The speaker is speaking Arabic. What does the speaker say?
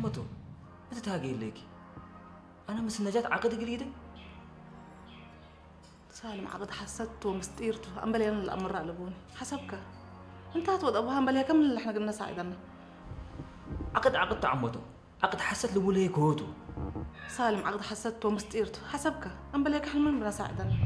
عمته متى تهاجي لك؟ انا مس نجاة عقد قريده. سالم عقد حسدته ومستيرته أمبلي أنا الأمر قلبوني حسبك أنت هتوض أبوها أمبلي كم اللي إحنا قلنا ساعدنا. عقد عمته عقد حسد لبول هيك هوتو. سالم عقد حسدته ومستيرته حسبك أمبلي إحنا من بنا ساعدنا.